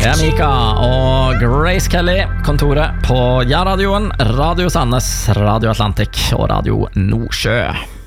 Mika og Grace Kelly, kontoret på Ja-radioen, Radio Sandnes, Radio Atlantic og Radio Nordsjø.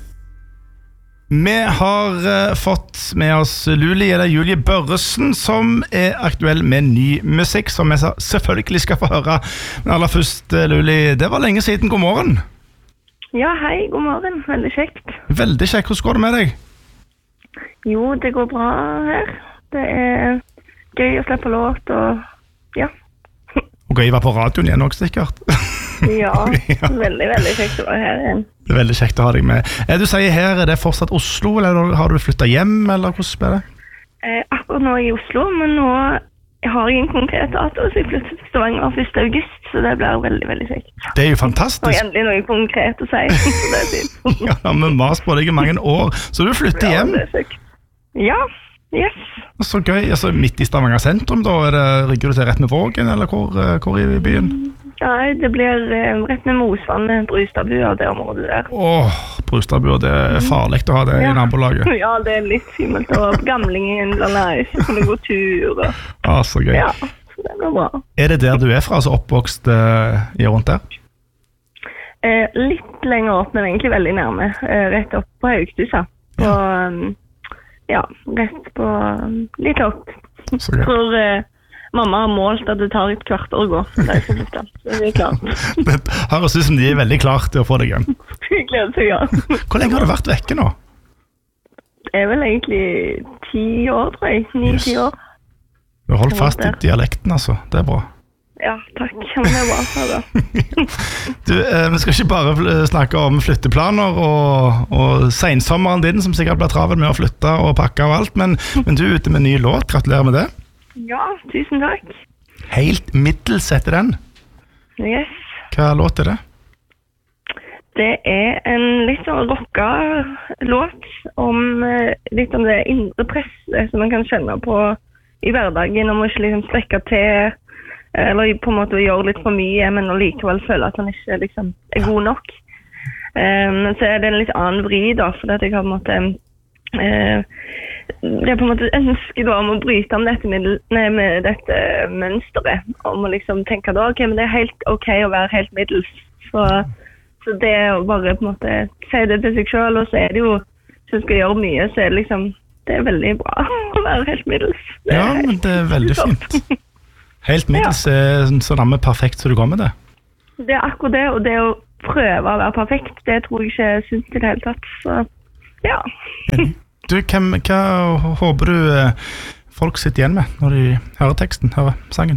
Vi har fått med oss Julie Børresen, som aktuell med ny musikk, som vi selvfølgelig skal få høre. Men aller først, Luli, det var lenge siden. God morgen. Ja, hei, god morgen. Veldig kjekt. Veldig kjekt. Hvordan går det med deg? Jo, det går bra her. Det gøy å slippe låt, og ja. Og gøy å være på radioen igjen også, sikkert. Ja, veldig, veldig kjekt å være her igjen. Det veldig kjekt å ha deg med. Du sier her, det fortsatt Oslo, eller har du flyttet hjem, eller hvordan blir det? Akkurat nå i Oslo, men nå har jeg en konkret dato, så jeg flytter til Stavanger 1. august, så det blir veldig, veldig kjekt. Det jo fantastisk. Og endelig noe konkret å si, så det fint. Ja, men mas på deg i mange år, så du flytter hjem? Ja, det kjekt. Ja, yes. Så gøy, altså midt i Stavanger sentrum da, rigger du til rett med Vågen, eller hvor i byen? Nei, det blir rett med Mosvannet, Brustadbua, det området der. Brustadbua, det farlig å ha det i nabolaget. Ja, det litt himmelt, og gamlingen blir nice, så kan du gå tur. Og... så gøy. Ja, så det blir bra. Det der du fra, altså oppvokst i rundt der? Litt lenger opp, men egentlig veldig nærme. Rett opp på Haugstusa. Ja, rett på litt opp. Så gøy. For mamma har målt at det tar et kvart år å gå. Det så det klart. Det høres ut som de veldig klart til å få deg igjen. Jeg gleder til, ja. Hvor lenge har du vært vekke nå? Det vel egentlig 10 år, tror jeg. 9-10 år. Du har holdt fast i dialekten, altså. Det bra. Ja, takk. Ja, men det var bra, da. Du, vi skal ikke bare snakke om flytteplaner og sensommeren din, som sikkert blir travel med å flytte og pakke og alt, men du er ute med ny låt. Gratulerer med det. Ja, tusen takk. Helt middels etter den. Yes. Hva låt det? Det en litt sånn rocka låt om litt om det indre presset som man kan kjenne på i hverdagen, om å ikke liksom strekke til, eller på en måte gjøre litt for mye, men å likevel føle at han ikke liksom god nok. Men så det en litt annen vri da, for at jeg har på en måte... det på en måte ønsker da om å bryte om dette med dette mønsteret, om å liksom tenke da, ok, men det helt ok å være helt middels, så det å bare på en måte si det til seg selv, og så det jo, hvis du skal gjøre mye, så det liksom, det veldig bra å være helt middels. Ja, men det veldig fint. Helt middels så ramme perfekt så du går med det. Det akkurat det, og det å prøve å være perfekt, det tror jeg ikke jeg synes til det hele tatt, så ja. Du, hva håper du folk sitter igjen med når de hører teksten, hører sangen?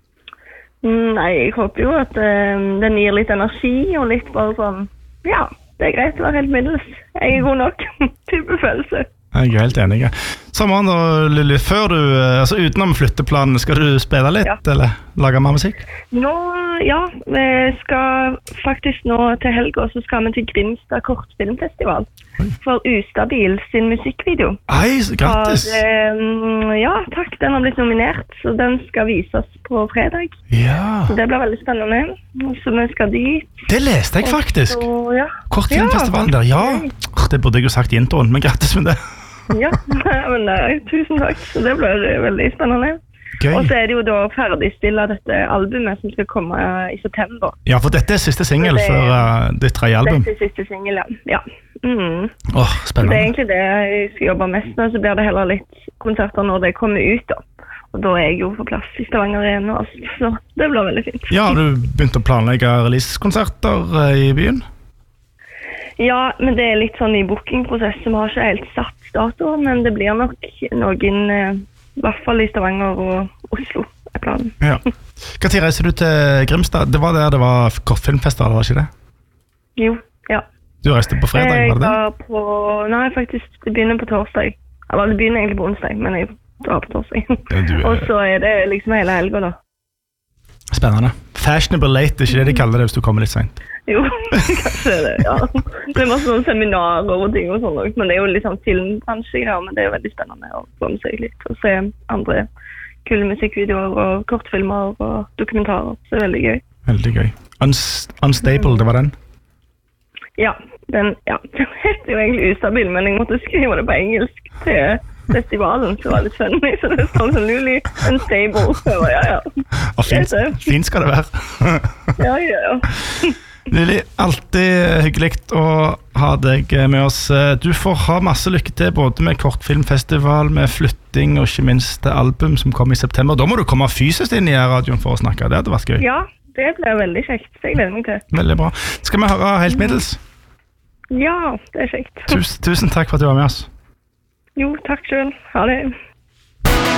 Nei, jeg håper jo at den gir litt energi og litt bare sånn, ja, det greit å være helt middels. Jeg god nok, type følelse. Jeg helt enig. Sommeren da, Lili, før du, altså utenom flytteplanen, skal du spille litt, eller lage mer musikk? Nå, ja, vi skal faktisk nå til helga, så skal vi til Grimstad Kortfilmfestival for Ustabil sin musikkvideo. Grattis! Ja, takk, den har blitt nominert, så den skal vises på fredag. Ja. Så det blir veldig spennende, så vi skal dit. Det leste jeg faktisk! Så, ja. Kortfilmfestivalen der, ja. Det burde jeg jo sagt i introen, men grattis med det. Ja, men tusen takk. Så det blir veldig spennende. Gøy. Og så det jo da ferdigstille dette albumet som skal komme i september. Ja, for dette siste single for ditt 3. album. Dette siste single, ja. Spennende. Det egentlig det jeg skal jobbe mest med, så blir det heller litt konserter når det kommer ut da. Og da jeg jo på plass i Stavanger igjen, så det blir veldig fint. Ja, har du begynt å planlegge release-konserter i byen? Ja, men det litt sånn i bookingprosess, vi har ikke helt satt datoer, men det blir nok noen, i hvert fall i Stavanger og Oslo, planen. Ja. Hva tid reiser du til Grimstad? Det var der det var kortfilmfestival, var ikke det? Jo, ja. Du reiste på fredag, var det det? Nei, faktisk, det begynner på torsdag. Eller det begynner egentlig på onsdag, men jeg drar på torsdag. Og så det liksom hele helga da. Spennende. Fashionable late, ikke det de kaller det hvis du kommer litt sent? Jo, kanskje det, ja. Det masse sånne seminarer og ting og sånn, men det jo litt sånn filmbransje, ja, men det jo veldig spennende å få med seg litt, og se andre kule musikkvideoer og kortfilmer og dokumentarer, så det veldig gøy. Veldig gøy. Unstable, det var den? Ja, den heter jo egentlig Ustabil, men jeg måtte skrive det på engelsk til festivalen, så var det litt funny, så det står sånn Luli Unstable. Så jeg bare, Og fint skal det være. Ja. Lili, alltid hyggelig å ha deg med oss. Du får ha masse lykke til, både med kortfilmfestival, med flytting, og ikke minst album som kommer i september. Da må du komme fysisk inn i radioen for å snakke. Det hadde vært gøy. Ja, det blir veldig kjekt. Det gleder jeg meg til. Veldig bra. Skal vi høre helt middels? Ja, det kjekt. Tusen takk for at du var med oss. Jo, takk selv. Ha det.